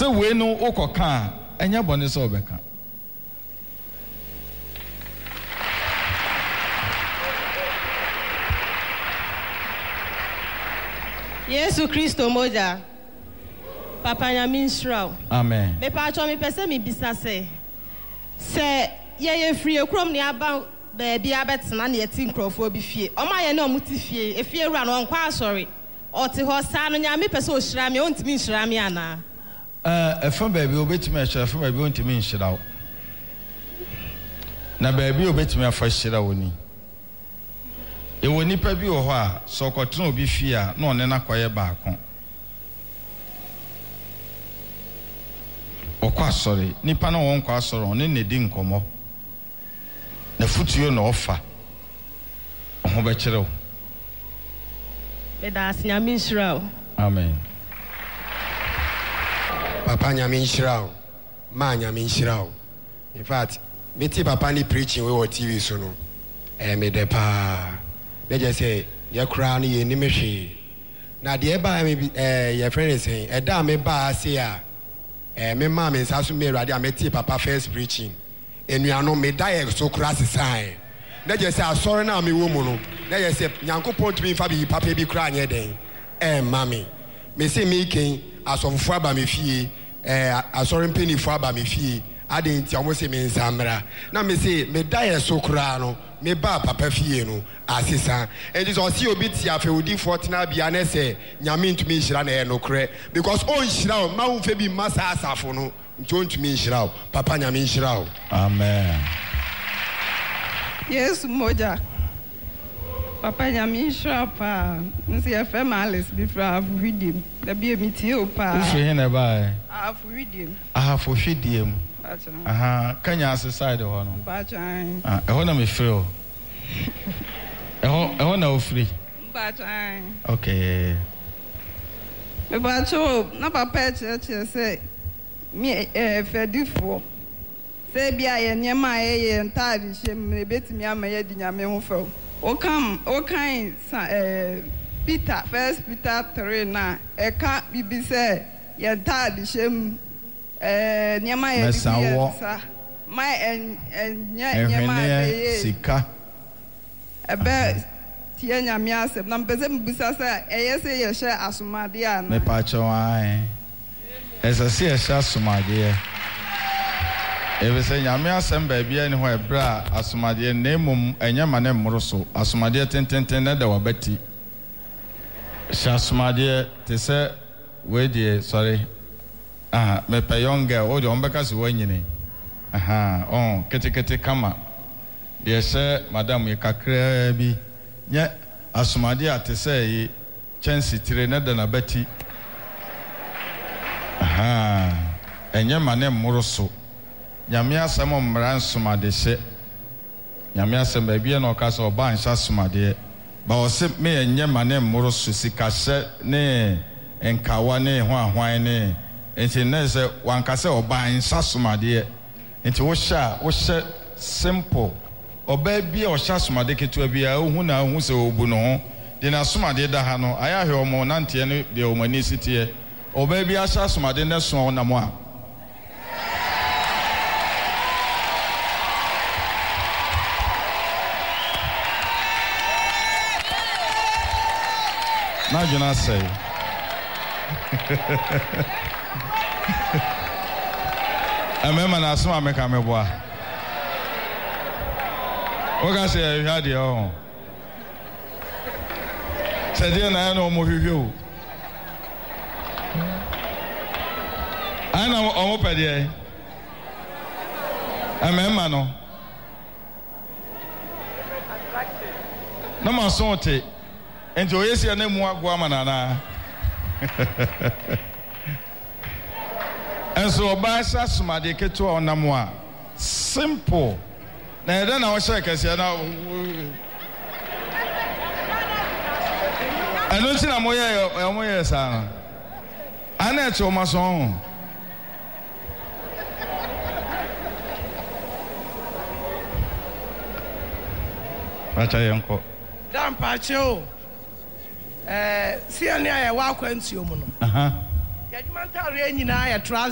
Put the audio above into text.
So we no okoka enya bone so obeka. Yesu Kristo moja. Papa Nyaminshrao. Amen. Me pa cho me pese me bisa se ye free ekrom ni aba baabi abetena na yeti nkrofo bi fie. Oma ye na omuti fie, efie wura no nkwa asori. Oti ho sa no nya me pese ohyira me, ontimi nhyira me ana. Efa baabi obetimi ahyira, efa baabi ontimi nhyira wo. Na baabi obetimi afa hyira wo ni. Ewo nipa bi wo ho a sokotena obi fie a na one na kwaye baako. Okwa sorry nipa na won kwa sorry one ne di nkomo na futuyo na ofa ho be kire wo be da Nyaminshrao. Amen. Papa Nyaminshrao, ma Nyaminshrao. In fact, me ti papa ni preaching we on TV so no me de pa they just say your crown ye ni me hwe na de ba me your friend is saying e da me ba say a me ma me nsaso me radio me ti papa first preaching enuano me die so cross sign they just say sorry na me wo mu no they just say Nyankopon to me fa bi papa bi kra anye den mami me say me ken asofo aba me fie asori mpeni fo aba me fie ade nti omo se me nsamra na me say me die so kra no me ba papa fie no asisa and is osi obi ti afa odi 14 bia na se nyame ntumi nhira na e no kre because on nhira o ma wo fe bi masa asafo no nti on ntumi nhira o papa nyame nhira o. Amen. Yes moja papa Nyaminshrao pa nsi FM Alice bi fra afuhidiem da bi emitie o pa Ufi hena ba afuhidiem afuhidiem aha kanya aside ho no ba chan ho na me free o ho na o free ba chan okay me ba cho na papa che say me fedifo say bia ye nyema ye ntade hye me betimi ama ye di nyame ho fa o kan Peter, First Peter 3 na eka bibi say ye ntade hye nyema ye di sa my nyema ye sika ebe tie nyame asem na mpese mbisa say eye say ye hye asomade ana me pa cho ai esa se ye hye asomade Ebe se nyame asem baabia ni ho ebra asomade na emum enyama na mmoro so asomade tententen na da wabati sha asomade te se we die sorry me pa yonga o de ombeka se wanyini ketekete kama de se madam ye kakra bi nya asomade ate se yi chance tire na da na bati enyama na mmoro so nyame asem mmara nsomade hye nyame asem baabia na okasa oba nhya somade ba o se me enye mane mmoro so sika hye ne enkawa ne ho ahwan ne enti na se wankasa oba nhya somade enti wo hye simple oba bia o hya somade ketua bia ohu na ohu se obu no ho de na somade da ha no aya hwe omo nante ne de omani sitie oba bia hya somade ne so na mo a Now you not say. Remember na so ameka meboa. O ga say you had your. Say dey na no mo hwehwe o. Ana o mo pede. Remember no. No ma so te. Enti oyesi ya nemu agwa manana enso obasha sumade keto onamo a simple na eda na wo hye kase na eno nti na moye sa ana eto maso acha yanko dan pacho si ani aye wa kwanti omu no ya juma tare nyina ya